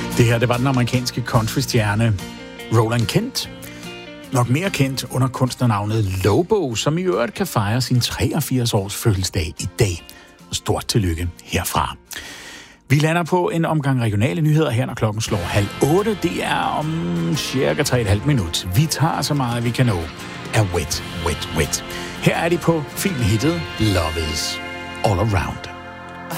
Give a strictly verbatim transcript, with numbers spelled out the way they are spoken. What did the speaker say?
Det her, det var den amerikanske countrystjerne Roland Kent. Nok mere kendt under kunstnernavnet Lobo, som i øvrigt kan fejre sin treogfirs års fødselsdag i dag. Stort tillykke herfra. Vi lander på en omgang regionale nyheder her, når klokken slår halv otte. Det er om cirka tre komma fem minut. Vi tager så meget, vi kan nå af Wet, Wet, Wet. Her er de på filmhittet Love Is All Around.